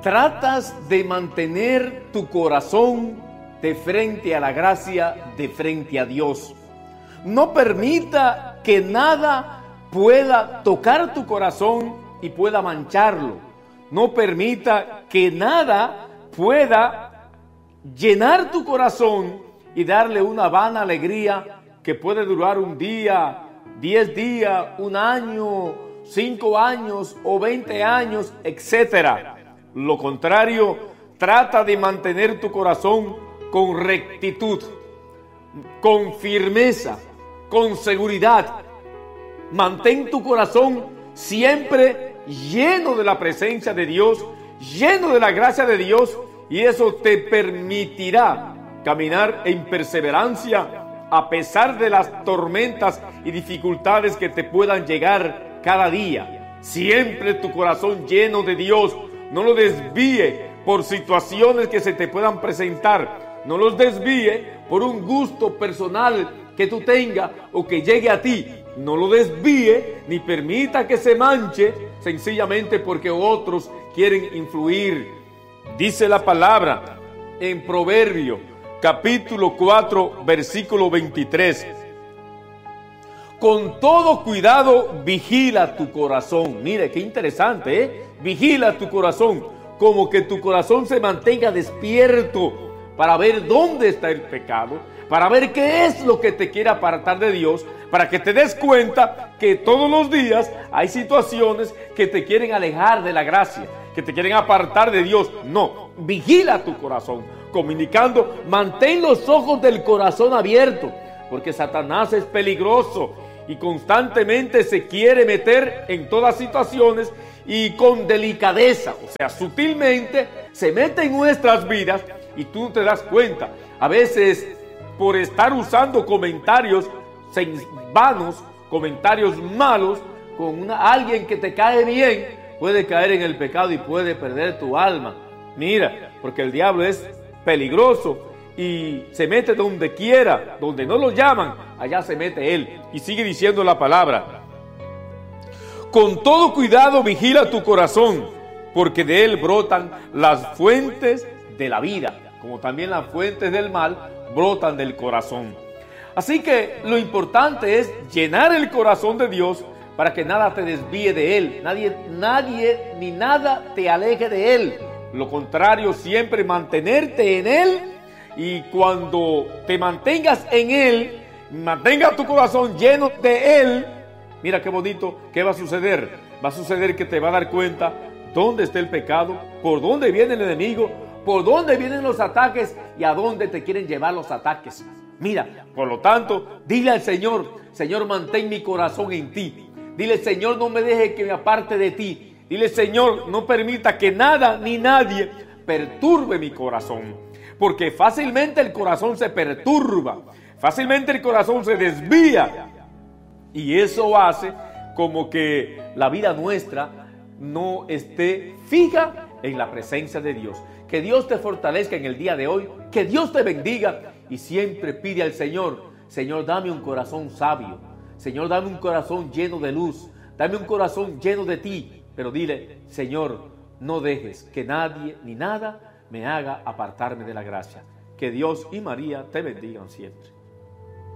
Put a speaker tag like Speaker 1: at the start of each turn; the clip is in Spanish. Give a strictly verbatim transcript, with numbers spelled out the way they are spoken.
Speaker 1: tratas de mantener tu corazón de frente a la gracia, de frente a Dios. No permita que nada pueda tocar tu corazón y pueda mancharlo. No permita que nada pueda llenar tu corazón y darle una vana alegría que puede durar un día, diez días, un año, cinco años o veinte años, etcétera. Lo contrario, trata de mantener tu corazón con rectitud, con firmeza, con seguridad. Mantén tu corazón siempre lleno de la presencia de Dios, lleno de la gracia de Dios, y eso te permitirá caminar en perseverancia a pesar de las tormentas y dificultades que te puedan llegar cada día. Siempre tu corazón lleno de Dios. No lo desvíe por situaciones que se te puedan presentar. No los desvíe por un gusto personal que tú tengas o que llegue a ti. No lo desvíe ni permita que se manche sencillamente porque otros quieren influir. Dice la palabra en Proverbio, capítulo cuatro, versículo veintitrés. Con todo cuidado vigila tu corazón. Mire, qué interesante, ¿eh? Vigila tu corazón, como que tu corazón se mantenga despierto para ver dónde está el pecado, para ver qué es lo que te quiere apartar de Dios, para que te des cuenta que todos los días hay situaciones que te quieren alejar de la gracia, que te quieren apartar de Dios. No, vigila tu corazón, comunicando, mantén los ojos del corazón abiertos, porque Satanás es peligroso y constantemente se quiere meter en todas situaciones y con delicadeza, o sea, sutilmente se mete en nuestras vidas y tú te das cuenta. A veces, por estar usando comentarios vanos, comentarios malos, con una, alguien que te cae bien, puede caer en el pecado y puede perder tu alma. Mira, porque el diablo es peligroso y se mete donde quiera, donde no lo llaman, allá se mete él. Y sigue diciendo la palabra: con todo cuidado vigila tu corazón, porque de él brotan las fuentes de la vida, como también las fuentes del mal brotan del corazón. Así que lo importante es llenar el corazón de Dios para que nada te desvíe de él, nadie, nadie ni nada te aleje de él. Lo contrario, siempre mantenerte en él, y cuando te mantengas en él, mantenga tu corazón lleno de él, mira qué bonito, ¿qué va a suceder? Va a suceder que te va a dar cuenta dónde está el pecado, por dónde viene el enemigo, por dónde vienen los ataques y a dónde te quieren llevar los ataques. Mira, por lo tanto, dile al Señor: Señor, mantén mi corazón en ti. Dile: Señor, no me deje que me aparte de ti. Dile: Señor, no permita que nada ni nadie perturbe mi corazón. Porque fácilmente el corazón se perturba, fácilmente el corazón se desvía. Y eso hace como que la vida nuestra no esté fija en la presencia de Dios. Que Dios te fortalezca en el día de hoy, que Dios te bendiga, y siempre pide al Señor: Señor, dame un corazón sabio, Señor, dame un corazón lleno de luz, dame un corazón lleno de ti. Pero dile: Señor, no dejes que nadie ni nada me haga apartarme de la gracia. Que Dios y María te bendigan siempre.